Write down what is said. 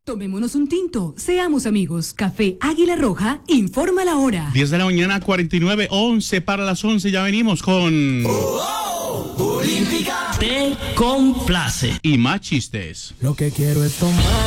Tomémonos un tinto, seamos amigos. Café Águila Roja, informa la hora. 10 de la mañana, 49, 11 para las 11. Ya venimos con... Olímpica te complace. Y más chistes. Lo que quiero es tomar.